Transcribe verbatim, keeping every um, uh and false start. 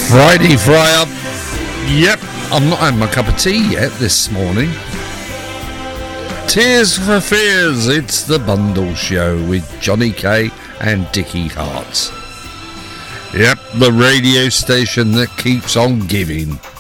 Friday fry up. Yep, I've not had my cup of tea yet this morning. Tears for Fears, it's the Bundle Show with Johnny K and Dickie Hart. Yep, the radio station that keeps on giving.